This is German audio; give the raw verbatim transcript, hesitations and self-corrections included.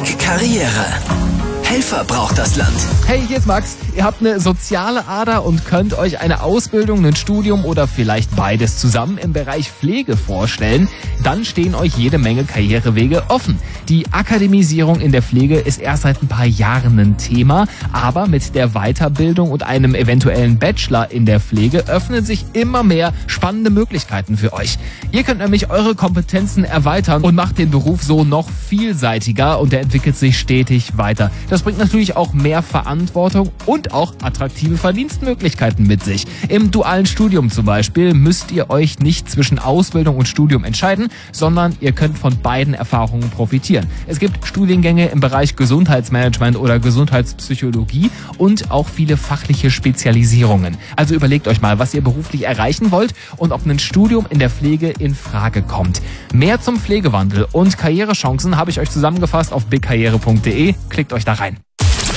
Big Karriere. Helfer braucht das Land. Hey, hier ist Max. Ihr habt eine soziale Ader und könnt euch eine Ausbildung, ein Studium oder vielleicht beides zusammen im Bereich Pflege vorstellen. Dann stehen euch jede Menge Karrierewege offen. Die Akademisierung in der Pflege ist erst seit ein paar Jahren ein Thema, aber mit der Weiterbildung und einem eventuellen Bachelor in der Pflege öffnen sich immer mehr spannende Möglichkeiten für euch. Ihr könnt nämlich eure Kompetenzen erweitern und macht den Beruf so noch vielseitiger und er entwickelt sich stetig weiter. Das bringt natürlich auch mehr Verantwortung und auch attraktive Verdienstmöglichkeiten mit sich. Im dualen Studium zum Beispiel müsst ihr euch nicht zwischen Ausbildung und Studium entscheiden, sondern ihr könnt von beiden Erfahrungen profitieren. Es gibt Studiengänge im Bereich Gesundheitsmanagement oder Gesundheitspsychologie und auch viele fachliche Spezialisierungen. Also überlegt euch mal, was ihr beruflich erreichen wollt und ob ein Studium in der Pflege in Frage kommt. Mehr zum Pflegewandel und Karrierechancen habe ich euch zusammengefasst auf big karriere punkt de. Klickt euch da rein.